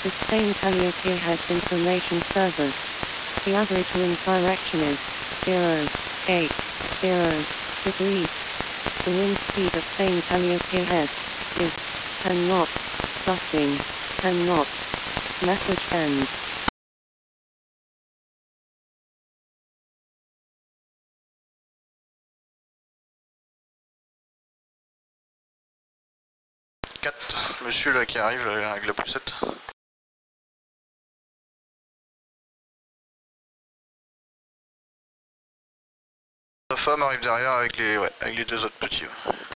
Sustain Calliope has information service. The average wind direction is 080 degrees. The wind speed of Spain Calliope Head is 10 knots, gusting 10 knots. Message ends. Monsieur là qui arrive avec la poussette. Sa femme arrive derrière avec les deux autres petits. Ouais.